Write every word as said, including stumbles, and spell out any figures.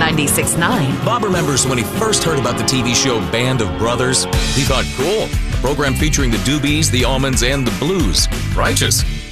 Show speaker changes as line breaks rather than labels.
ninety-six point nine.
Bob remembers when he first heard about the T V show Band of Brothers. He thought, cool, a program featuring the Doobies, the Almonds, and the Blues. Righteous.